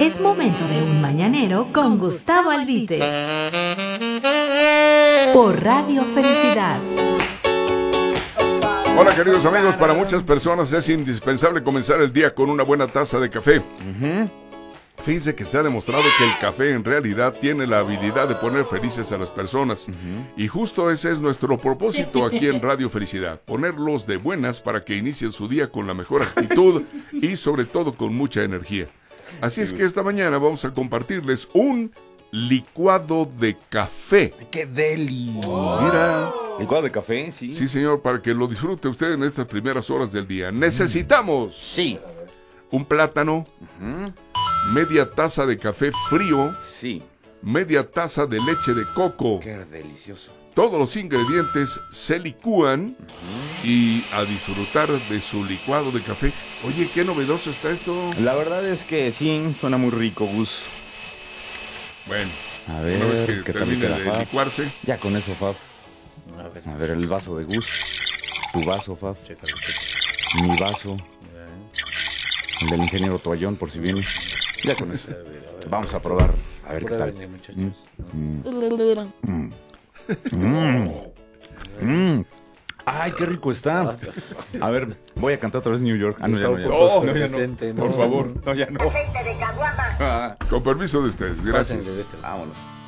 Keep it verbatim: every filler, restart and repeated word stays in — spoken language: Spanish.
Es momento de un mañanero con Gustavo Albite. Por Radio Felicidad. Hola queridos amigos, para muchas personas es indispensable comenzar el día con una buena taza de café. Uh-huh. Fíjense que se ha demostrado que el café en realidad tiene la habilidad de poner felices a las personas. Uh-huh. Y justo ese es nuestro propósito aquí en Radio Felicidad. Ponerlos de buenas para que inicien su día con la mejor actitud y sobre todo con mucha energía. Así es que esta mañana vamos a compartirles un licuado de café. ¡Qué deli! Oh. Mira. ¿Licuado de café? Sí. Sí, señor, para que lo disfrute usted en estas primeras horas del día. Necesitamos... Sí. Un plátano. Uh-huh. Media taza de café frío. Sí. Media taza de leche de coco. ¡Qué delicioso! Todos los ingredientes se licúan uh-huh. y a disfrutar de su licuado de café. Oye, qué novedoso está esto. La verdad es que sí, suena muy rico, Gus. Bueno, a ver, una vez que ¿qué termine tal de licuarse. Ya con eso, Fab. A ver, a ver el vaso de Gus. Tu vaso, Fab. Chécalo, chécalo. Mi vaso. El del ingeniero Toallón, por si viene. Ya con eso. A ver, a ver, Vamos a probar. A ver qué tal. Muchachos. Mm. Mm. Mm. Mm. ¡Ay, qué rico está! A ver, voy a cantar otra vez New York. Ah, no, ya no, ya no. Oh, no, ya no. Por favor. No, ya no. Con permiso de ustedes, gracias. Vámonos.